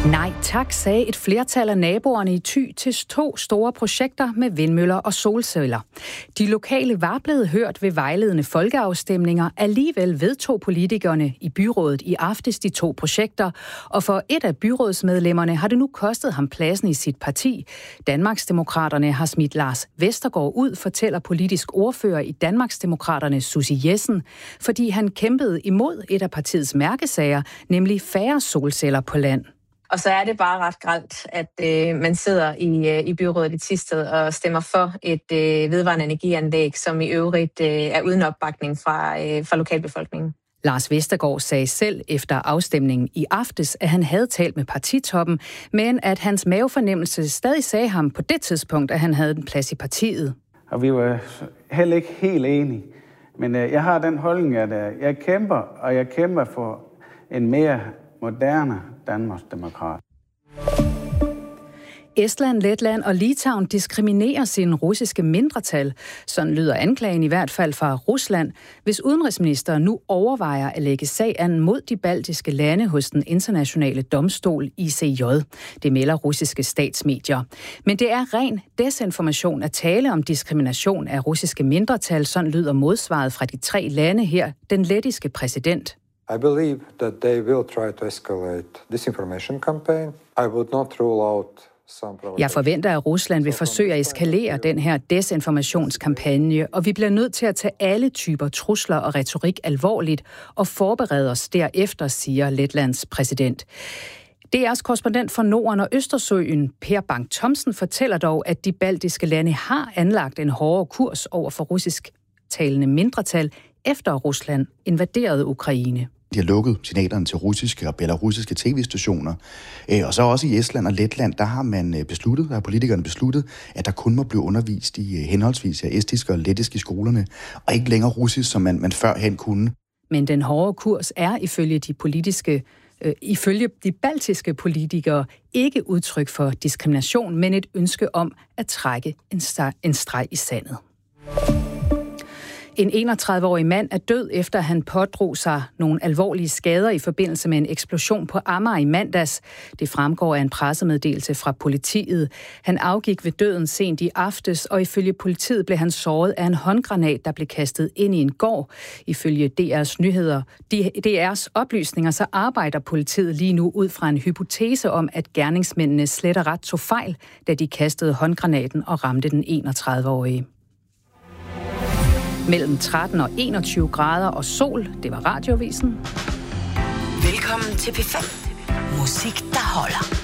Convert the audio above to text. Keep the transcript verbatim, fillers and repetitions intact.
Nej tak, sagde et flertal af naboerne i Thy til to store projekter med vindmøller og solceller. De lokale var blevet hørt ved vejledende folkeafstemninger. Alligevel vedtog politikerne i byrådet i aftes de to projekter, og for et af byrådsmedlemmerne har det nu kostet ham pladsen i sit parti. Danmarksdemokraterne har smidt Lars Vestergaard ud, fortæller politisk ordfører i Danmarksdemokraterne Susie Jessen, fordi han kæmpede imod et af partiets mærkesager, nemlig færre solceller på land. Og så er det bare ret grelt, at øh, man sidder i, øh, i byrådet i Thisted og stemmer for et øh, vedvarende energianlæg, som i øvrigt øh, er uden opbakning fra, øh, fra lokalbefolkningen. Lars Vestergaard sagde selv efter afstemningen i aftes, at han havde talt med partitoppen, men at hans mavefornemmelse stadig sagde ham på det tidspunkt, at han havde en plads i partiet. Og vi var heller ikke helt enige. Men øh, jeg har den holdning, at øh, jeg kæmper, og jeg kæmper for en mere moderne Danmarksdemokrat. Estland, Letland og Litauen diskriminerer sine russiske mindretal. Sådan lyder anklagen i hvert fald fra Rusland, hvis udenrigsministeren nu overvejer at lægge sag an mod de baltiske lande hos den internationale domstol I C J. Det melder russiske statsmedier. Men det er ren desinformation at tale om diskrimination af russiske mindretal. Sådan lyder modsvaret fra de tre lande her, den lettiske præsident. I believe that they will try to escalate disinformation campaign. I would not rule out some provocation. Jeg forventer, at Rusland vil forsøge at eskalere den her desinformationskampagne, og vi bliver nødt til at tage alle typer trusler og retorik alvorligt og forberede os derefter, siger Letlands præsident. D R's korrespondent for Norden og Østersøen, Per Bang Thomsen, fortæller dog, at de baltiske lande har anlagt en hårdere kurs over for russisk talende mindretal, efter Rusland invaderede Ukraine. De har lukket signalerne til russiske og belarusiske tv-stationer. Og så også i Estland og Letland, der har man besluttet, der har politikerne besluttet, at der kun må blive undervist i henholdsvis estiske og lettiske i skolerne, og ikke længere russisk, som man, man førhen kunne. Men den hårde kurs er ifølge de politiske, øh, ifølge de baltiske politikere ikke udtryk for diskrimination, men et ønske om at trække en, st- en streg i sandet. En enogtredive-årig mand er død, efter han pådrog sig nogle alvorlige skader i forbindelse med en eksplosion på Amager i mandags. Det fremgår af en pressemeddelelse fra politiet. Han afgik ved døden sent i aftes, og ifølge politiet blev han såret af en håndgranat, der blev kastet ind i en gård. Ifølge D R's nyheder, D R's oplysninger, så arbejder politiet lige nu ud fra en hypotese om, at gerningsmændene slet og ret tog fejl, da de kastede håndgranaten og ramte den enogtredive-årige. Mellem tretten og enogtyve grader og sol. Det var Radioavisen. Velkommen til P fem. Musik, der holder.